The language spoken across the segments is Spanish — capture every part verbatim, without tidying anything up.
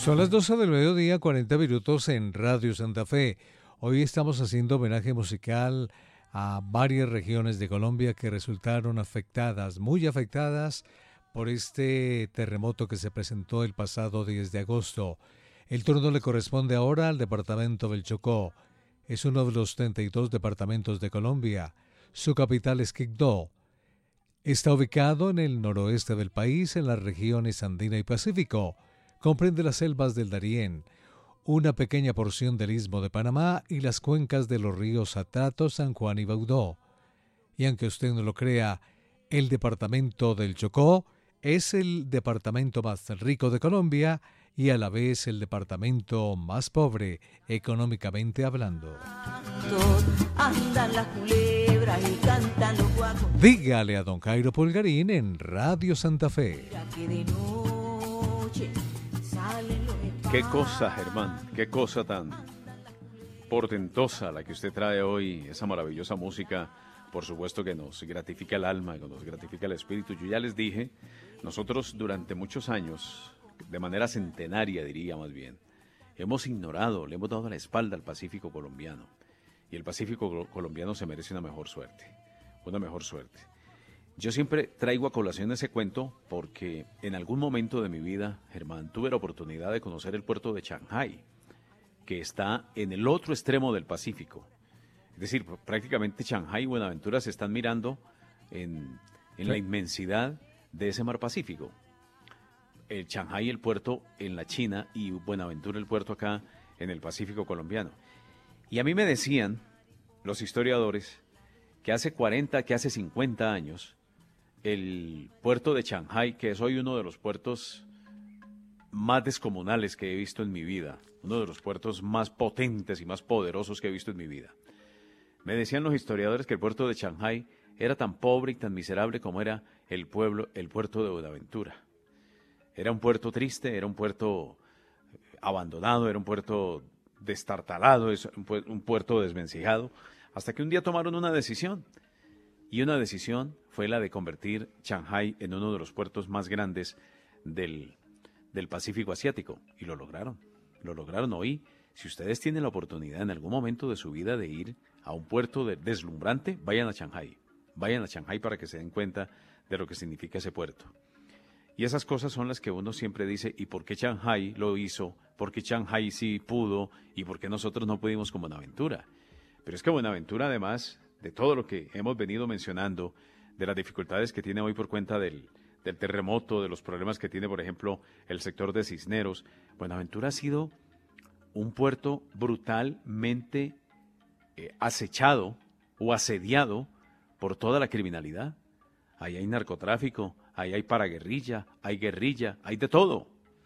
Son las doce del mediodía, cuarenta minutos en Radio Santa Fe. Hoy estamos haciendo homenaje musical a varias regiones de Colombia que resultaron afectadas, muy afectadas por este terremoto que se presentó el pasado diez de agosto. El turno le corresponde ahora al departamento del Chocó. Es uno de los treinta y dos departamentos de Colombia. Su capital es Quibdó. Está ubicado en el noroeste del país, en las regiones Andina y Pacífico. Comprende las selvas del Darién, una pequeña porción del Istmo de Panamá y las cuencas de los ríos Atrato, San Juan y Baudó. Y aunque usted no lo crea, el departamento del Chocó es el departamento más rico de Colombia y a la vez el departamento más pobre, económicamente hablando. Dígale a don Cairo Pulgarín en Radio Santa Fe. Qué cosa, Germán, qué cosa tan portentosa la que usted trae hoy, esa maravillosa música, por supuesto que nos gratifica el alma, que nos gratifica el espíritu. Yo ya les dije, nosotros durante muchos años, de manera centenaria diría más bien, hemos ignorado, le hemos dado la espalda al Pacífico colombiano, y el Pacífico colombiano se merece una mejor suerte, una mejor suerte. Yo siempre traigo a colación ese cuento porque en algún momento de mi vida, Germán, tuve la oportunidad de conocer el puerto de Shanghái, que está en el otro extremo del Pacífico. Es decir, prácticamente Shanghái y Buenaventura se están mirando en, en la inmensidad de ese mar Pacífico. El Shanghái, el puerto en la China, y Buenaventura, el puerto acá en el Pacífico colombiano. Y a mí me decían los historiadores que hace cuarenta, que hace cincuenta años, el puerto de Shanghái, que es hoy uno de los puertos más descomunales que he visto en mi vida, uno de los puertos más potentes y más poderosos que he visto en mi vida. Me decían los historiadores que el puerto de Shanghái era tan pobre y tan miserable como era el pueblo, el puerto de Buenaventura. Era un puerto triste, era un puerto abandonado, era un puerto destartalado, es un, pu- un puerto desvencijado, hasta que un día tomaron una decisión. Y una decisión fue la de convertir Shanghái en uno de los puertos más grandes del, del Pacífico Asiático. Y lo lograron, lo lograron hoy. Si ustedes tienen la oportunidad en algún momento de su vida de ir a un puerto de, deslumbrante, vayan a Shanghái. Vayan a Shanghái para que se den cuenta de lo que significa ese puerto. Y esas cosas son las que uno siempre dice, ¿y por qué Shanghái lo hizo? ¿Por qué Shanghái sí pudo? ¿Y por qué nosotros no pudimos con Buenaventura? Pero es que Buenaventura, además de todo lo que hemos venido mencionando, de las dificultades que tiene hoy por cuenta del, del terremoto, de los problemas que tiene, por ejemplo, el sector de Cisneros, Buenaventura ha sido un puerto brutalmente eh, acechado o asediado por toda la criminalidad. Ahí hay narcotráfico, ahí hay paraguerrilla, hay guerrilla, hay de todo.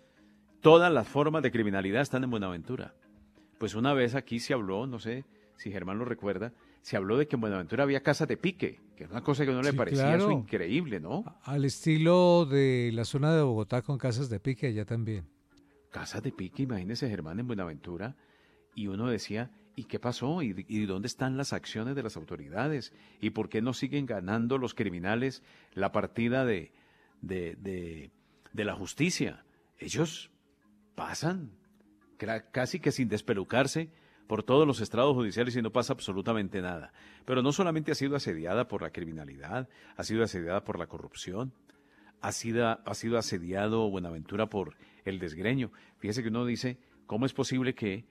Todas las formas de criminalidad están en Buenaventura. Pues una vez aquí se habló, no sé si Germán lo recuerda, se habló de que en Buenaventura había casas de pique, que es una cosa que a uno le Sí, parecía claro. eso increíble, ¿no? Al estilo de la zona de Bogotá con casas de pique, allá también. Casas de pique, imagínese Germán en Buenaventura, y uno decía, ¿y qué pasó? ¿Y, y dónde están las acciones de las autoridades? ¿Y por qué no siguen ganando los criminales la partida de, de, de, de la justicia? Ellos pasan cra- casi que sin despelucarse por todos los estrados judiciales y no pasa absolutamente nada. Pero no solamente ha sido asediada por la criminalidad, ha sido asediada por la corrupción, ha sido, ha sido asediado Buenaventura por el desgreño. Fíjese que uno dice, ¿cómo es posible que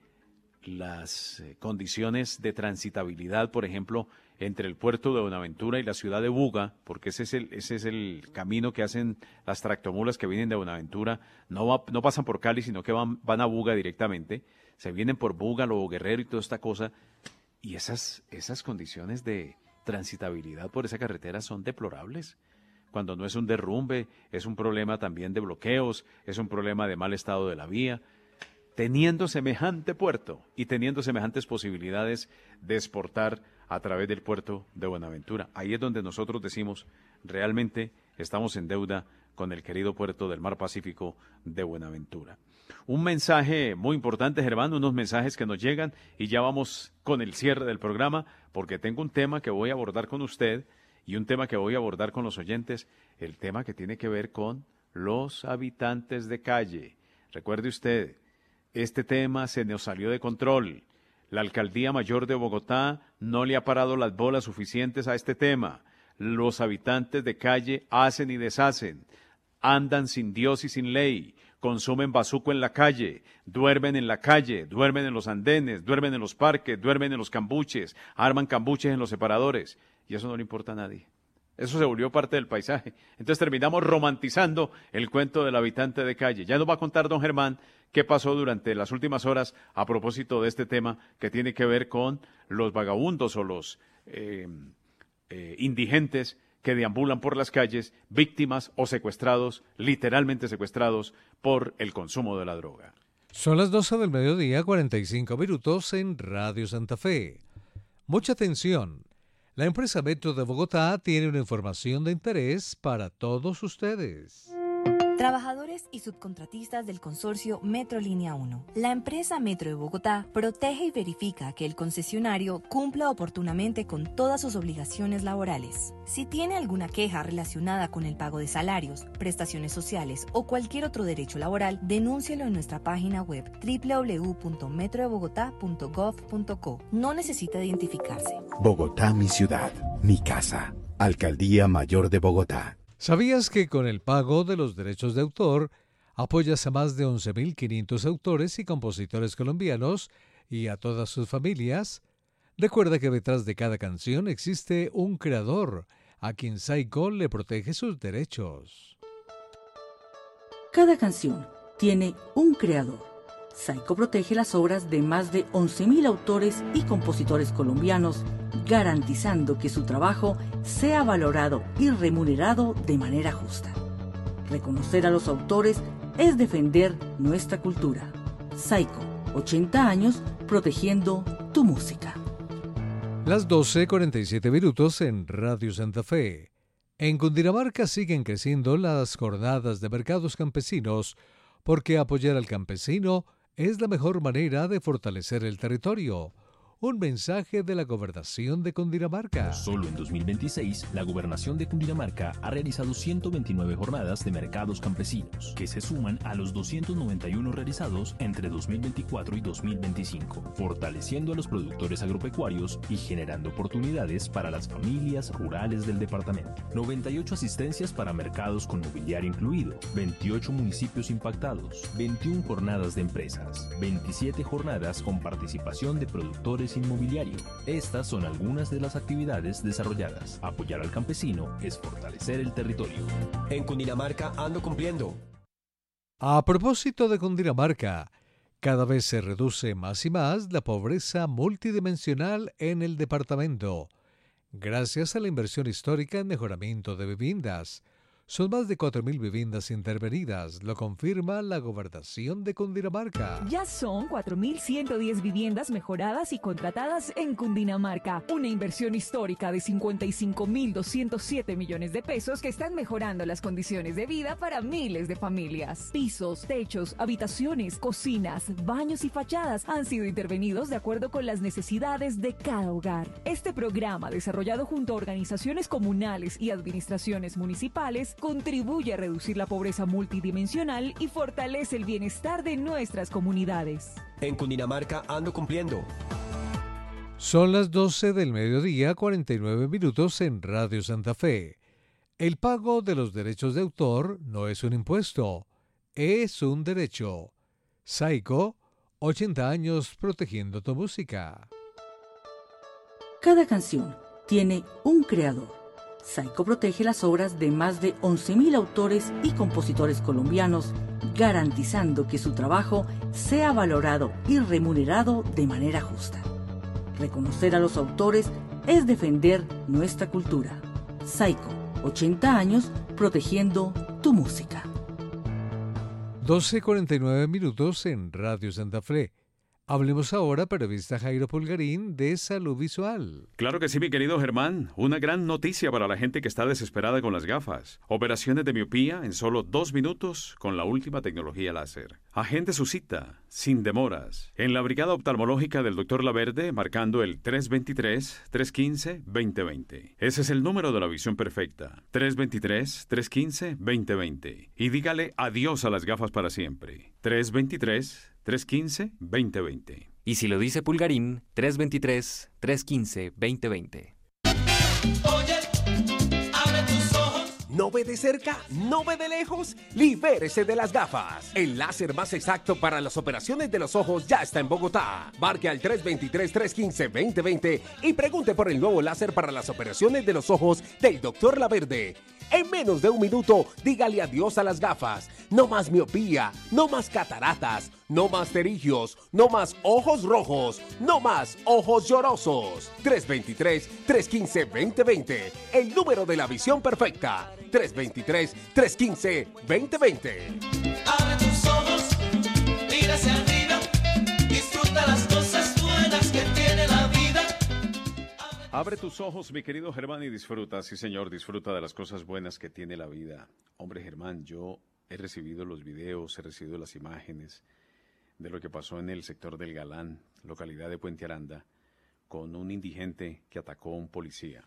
las eh, condiciones de transitabilidad, por ejemplo, entre el puerto de Buenaventura y la ciudad de Buga, porque ese es el, ese es el camino que hacen las tractomulas que vienen de Buenaventura, no, va, no pasan por Cali, sino que van, van a Buga directamente, se vienen por Buga, Lobo Guerrero y toda esta cosa, y esas, esas condiciones de transitabilidad por esa carretera son deplorables. Cuando no es un derrumbe, es un problema también de bloqueos, es un problema de mal estado de la vía. Teniendo semejante puerto y teniendo semejantes posibilidades de exportar a través del puerto de Buenaventura. Ahí es donde nosotros decimos, realmente estamos en deuda con el querido puerto del Mar Pacífico de Buenaventura. Un mensaje muy importante, Germán, unos mensajes que nos llegan y ya vamos con el cierre del programa, porque tengo un tema que voy a abordar con usted y un tema que voy a abordar con los oyentes, el tema que tiene que ver con los habitantes de calle, Recuerde usted, este tema se nos salió de control. La Alcaldía Mayor de Bogotá no le ha parado las bolas suficientes a este tema. Los habitantes de calle hacen y deshacen, andan sin Dios y sin ley, consumen bazuco en la calle, duermen en la calle, duermen en los andenes, duermen en los parques, duermen en los cambuches, arman cambuches en los separadores, y eso no le importa a nadie. Eso se volvió parte del paisaje. Entonces terminamos romantizando el cuento del habitante de calle. Ya nos va a contar don Germán qué pasó durante las últimas horas a propósito de este tema que tiene que ver con los vagabundos o los eh, eh, indigentes que deambulan por las calles, víctimas o secuestrados, literalmente secuestrados por el consumo de la droga. Son las doce del mediodía, cuarenta y cinco minutos en Radio Santa Fe. Mucha atención. La empresa Metro de Bogotá tiene una información de interés para todos ustedes. Trabajadores y subcontratistas del consorcio Metro Línea uno. La empresa Metro de Bogotá protege y verifica que el concesionario cumpla oportunamente con todas sus obligaciones laborales. Si tiene alguna queja relacionada con el pago de salarios, prestaciones sociales o cualquier otro derecho laboral, denúncielo en nuestra página web doble u doble u doble u punto metro de bogotá punto gov punto co. No necesita identificarse. Bogotá, mi ciudad, mi casa. Alcaldía Mayor de Bogotá. ¿Sabías que con el pago de los derechos de autor apoyas a más de once mil quinientos autores y compositores colombianos y a todas sus familias? Recuerda que detrás de cada canción existe un creador a quien Saico le protege sus derechos. Cada canción tiene un creador. Saico protege las obras de más de once mil autores y compositores colombianos, garantizando que su trabajo sea valorado y remunerado de manera justa. Reconocer a los autores es defender nuestra cultura. Saico, ochenta años protegiendo tu música. Las doce cuarenta y siete minutos en Radio Santa Fe. En Cundinamarca siguen creciendo las jornadas de mercados campesinos porque apoyar al campesino es la mejor manera de fortalecer el territorio. Un mensaje de la Gobernación de Cundinamarca. Solo en dos mil veintiséis, la Gobernación de Cundinamarca ha realizado ciento veintinueve jornadas de mercados campesinos, que se suman a los doscientos noventa y uno realizados entre dos mil veinticuatro y dos mil veinticinco, fortaleciendo a los productores agropecuarios y generando oportunidades para las familias rurales del departamento. noventa y ocho asistencias para mercados con mobiliario incluido, veintiocho municipios impactados, veintiuna jornadas de empresas, veintisiete jornadas con participación de productores inmobiliario. Estas son algunas de las actividades desarrolladas. Apoyar al campesino es fortalecer el territorio. En Cundinamarca ando cumpliendo. A propósito de Cundinamarca, cada vez se reduce más y más la pobreza multidimensional en el departamento, gracias a la inversión histórica en mejoramiento de viviendas. Son más de cuatro mil viviendas intervenidas, lo confirma la Gobernación de Cundinamarca. Ya son cuatro mil ciento diez viviendas mejoradas y contratadas en Cundinamarca. Una inversión histórica de cincuenta y cinco mil doscientos siete millones de pesos que están mejorando las condiciones de vida para miles de familias. Pisos, techos, habitaciones, cocinas, baños y fachadas han sido intervenidos de acuerdo con las necesidades de cada hogar. Este programa, desarrollado junto a organizaciones comunales y administraciones municipales, contribuye a reducir la pobreza multidimensional y fortalece el bienestar de nuestras comunidades. En Cundinamarca ando cumpliendo. Son las doce del mediodía, cuarenta y nueve minutos en Radio Santa Fe. El pago de los derechos de autor no es un impuesto, es un derecho. Saico, ochenta años protegiendo tu música. Cada canción tiene un creador. Saico protege las obras de más de once mil autores y compositores colombianos, garantizando que su trabajo sea valorado y remunerado de manera justa. Reconocer a los autores es defender nuestra cultura. Saico, ochenta años protegiendo tu música. doce cuarenta y nueve minutos en Radio Santa Fe. Hablemos ahora, periodista Jairo Pulgarín, de salud visual. Claro que sí, mi querido Germán. Una gran noticia para la gente que está desesperada con las gafas. Operaciones de miopía en solo dos minutos con la última tecnología láser. Agende su cita, sin demoras, en la Brigada Oftalmológica del doctor Laverde, marcando el tres dos tres, tres uno cinco, dos cero dos cero. Ese es el número de la visión perfecta. tres dos tres, tres uno cinco, dos cero dos cero. Y dígale adiós a las gafas para siempre. tres dos tres, tres uno cinco, dos cero dos cero. Y si lo dice Pulgarín, tres dos tres, tres uno cinco, dos cero dos cero. Oye, abre tus ojos. ¿No ve de cerca? ¿No ve de lejos? Libérese de las gafas. El láser más exacto para las operaciones de los ojos ya está en Bogotá. Marque al tres dos tres, tres uno cinco, dos cero dos cero y pregunte por el nuevo láser para las operaciones de los ojos del doctor Laverde. En menos de un minuto, dígale adiós a las gafas. No más miopía, no más cataratas, no más pterigios, no más ojos rojos, no más ojos llorosos. tres dos tres, tres uno cinco, dos cero dos cero. El número de la visión perfecta. tres dos tres, tres uno cinco, dos cero dos cero. Abre tus ojos, mira hacia arriba, disfruta las cosas buenas que tiene la vida. Abre tus ojos, mi querido Germán, y disfruta. Sí, señor, disfruta de las cosas buenas que tiene la vida. Hombre, Germán, yo he recibido los videos, he recibido las imágenes de lo que pasó en el sector del Galán, localidad de Puente Aranda, con un indigente que atacó a un policía.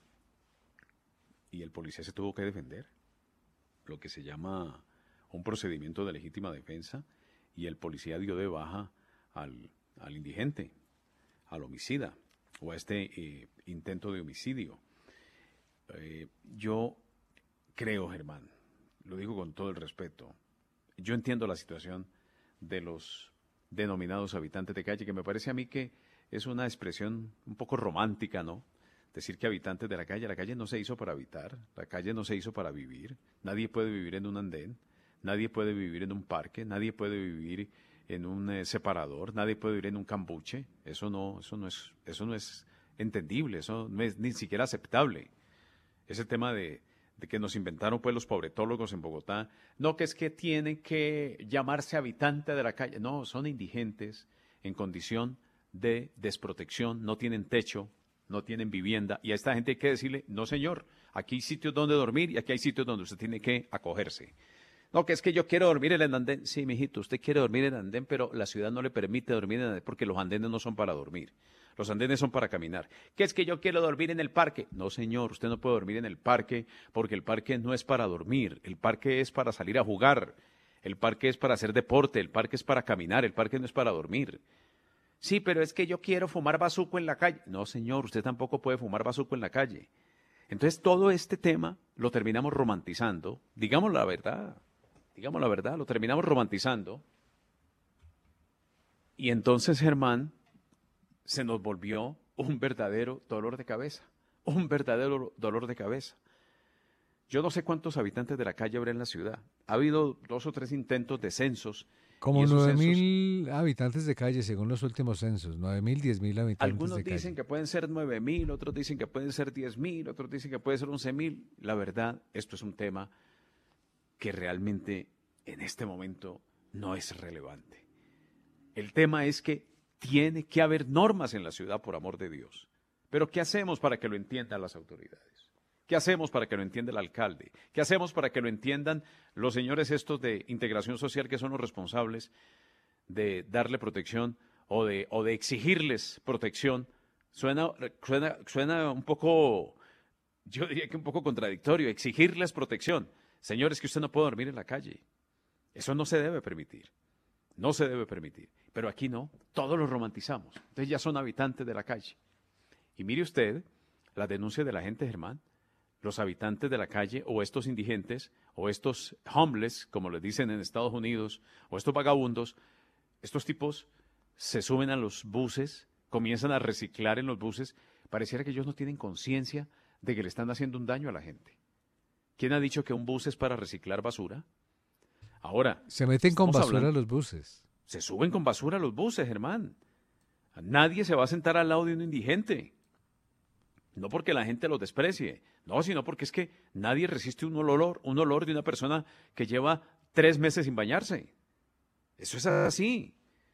Y el policía se tuvo que defender, lo que se llama un procedimiento de legítima defensa, y el policía dio de baja al, al indigente, al homicida, o a este eh, intento de homicidio. Eh, yo creo, Germán, lo digo con todo el respeto, yo entiendo la situación de los denominados habitantes de calle, que me parece a mí que es una expresión un poco romántica, ¿no? Decir que habitantes de la calle, la calle no se hizo para habitar, la calle no se hizo para vivir, nadie puede vivir en un andén, nadie puede vivir en un parque, nadie puede vivir en un eh, separador, nadie puede vivir en un cambuche, eso no, eso no es, eso no es entendible, eso no es ni siquiera aceptable. Ese tema de, de que nos inventaron pues los pobretólogos en Bogotá, no, que es que tienen que llamarse habitante de la calle, no, son indigentes en condición de desprotección, no tienen techo, no tienen vivienda, y a esta gente hay que decirle, no señor, aquí hay sitios donde dormir y aquí hay sitios donde usted tiene que acogerse. No, que es que yo quiero dormir en el andén. Sí, mijito, usted quiere dormir en el andén, pero la ciudad no le permite dormir en el andén porque los andenes no son para dormir. Los andenes son para caminar. ¿Qué es que yo quiero dormir en el parque? No, señor, usted no puede dormir en el parque porque el parque no es para dormir. El parque es para salir a jugar. El parque es para hacer deporte. El parque es para caminar. El parque no es para dormir. Sí, pero es que yo quiero fumar bazuco en la calle. No, señor, usted tampoco puede fumar bazuco en la calle. Entonces, todo este tema lo terminamos romantizando. Digamos la verdad. Digamos la verdad, lo terminamos romantizando. Y entonces, Germán, se nos volvió un verdadero dolor de cabeza. Un verdadero dolor de cabeza. Yo no sé cuántos habitantes de la calle habrá en la ciudad. Ha habido dos o tres intentos de censos. Como nueve mil habitantes de calle, según los últimos censos. nueve mil, diez mil habitantes Algunos de calle. dicen que pueden ser nueve mil, otros dicen que pueden ser diez mil, otros dicen que puede ser once mil. La verdad, esto es un tema que realmente en este momento no es relevante. El tema es que tiene que haber normas en la ciudad, por amor de Dios. Pero ¿qué hacemos para que lo entiendan las autoridades? ¿Qué hacemos para que lo entienda el alcalde? ¿Qué hacemos para que lo entiendan los señores estos de integración social que son los responsables de darle protección o de, o de exigirles protección? Suena, suena, suena un poco, yo diría que un poco contradictorio, exigirles protección. Señores, que usted no puede dormir en la calle. Eso no se debe permitir. No se debe permitir. Pero aquí no, todos lo romantizamos. Entonces ya son habitantes de la calle. Y mire usted la denuncia de la gente, Germán. Los habitantes de la calle, o estos indigentes, o estos homeless, como les dicen en Estados Unidos, o estos vagabundos, estos tipos se suben a los buses, comienzan a reciclar en los buses. Pareciera que ellos no tienen conciencia de que le están haciendo un daño a la gente. ¿Quién ha dicho que un bus es para reciclar basura? Ahora, se meten con basura hablando, a los buses. Se suben con basura a los buses, Germán. Nadie se va a sentar al lado de un indigente. No porque la gente los desprecie, no, sino porque es que nadie resiste un olor, un olor de una persona que lleva tres meses sin bañarse. Eso es así.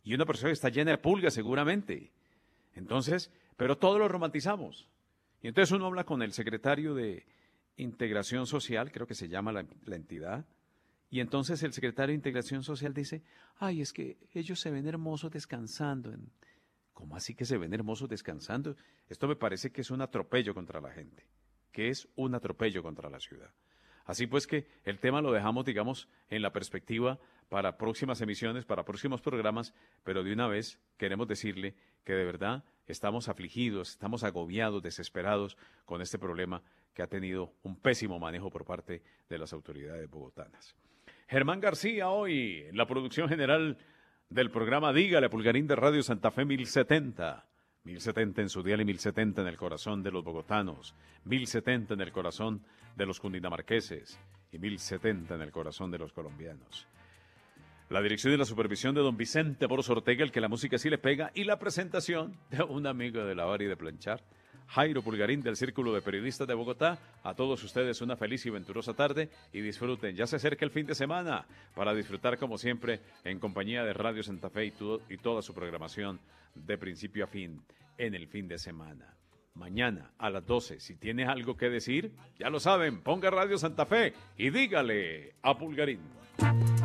y una persona que está llena de pulgas seguramente. Entonces, pero todo lo romantizamos. Y entonces uno habla con el secretario de Integración Social, creo que se llama la, la entidad, y entonces el secretario de Integración Social dice, ay, es que ellos se ven hermosos descansando. En... ¿Cómo así que se ven hermosos descansando? Esto me parece que es un atropello contra la gente, que es un atropello contra la ciudad. Así pues que el tema lo dejamos, digamos, en la perspectiva para próximas emisiones, para próximos programas, pero de una vez queremos decirle que de verdad estamos afligidos, estamos agobiados, desesperados con este problema que ha tenido un pésimo manejo por parte de las autoridades bogotanas. Germán García hoy en la producción general del programa Dígale, Pulgarín de Radio Santa Fe mil setenta. mil setenta en su dial y mil setenta en el corazón de los bogotanos, mil setenta en el corazón de los cundinamarqueses y mil setenta en el corazón de los colombianos. La dirección y la supervisión de don Vicente Boros Ortega, el que la música sí le pega, y la presentación de un amigo de lavar y de planchar, Jairo Pulgarín del Círculo de Periodistas de Bogotá. A todos ustedes una feliz y venturosa tarde y disfruten. Ya se acerca el fin de semana para disfrutar como siempre en compañía de Radio Santa Fe y, todo, y toda su programación de principio a fin en el fin de semana. Mañana a las doce, si tiene algo que decir, ya lo saben, ponga Radio Santa Fe y dígale a Pulgarín.